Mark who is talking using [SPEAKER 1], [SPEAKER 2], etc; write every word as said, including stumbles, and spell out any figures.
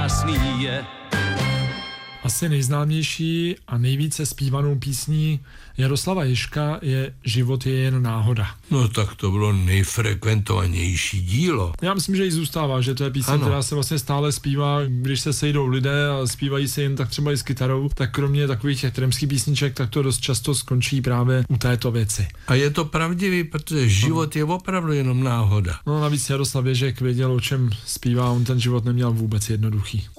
[SPEAKER 1] krásný je.
[SPEAKER 2] Asi nejznámější a nejvíce zpívanou písní Jaroslava Ježka je Život je jen náhoda.
[SPEAKER 3] No tak to bylo nejfrekventovanější dílo.
[SPEAKER 2] Já myslím, že i zůstává, že to je píseň,
[SPEAKER 3] Ano.
[SPEAKER 2] která se vlastně stále zpívá, když se sejdou lidé a zpívají se jen tak třeba i s kytarou, tak kromě takových těch tremských písniček, tak to dost často skončí právě u této věci.
[SPEAKER 3] A je to pravdivý, protože život je opravdu jenom náhoda.
[SPEAKER 2] No navíc Jaroslav Ježek věděl, o čem zpívá, on ten život neměl vůbec jednoduchý.